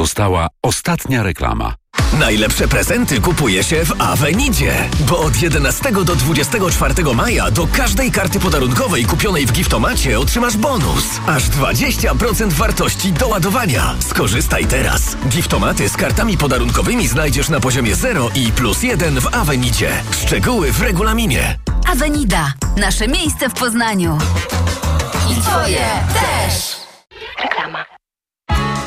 Została ostatnia reklama. Najlepsze prezenty kupuje się w Avenidzie, bo od 11 do 24 maja do każdej karty podarunkowej kupionej w Giftomacie otrzymasz bonus. Aż 20% wartości do ładowania. Skorzystaj teraz. Giftomaty z kartami podarunkowymi znajdziesz na poziomie 0 i +1 w Avenidzie. Szczegóły w regulaminie. Avenida. Nasze miejsce w Poznaniu. I twoje też.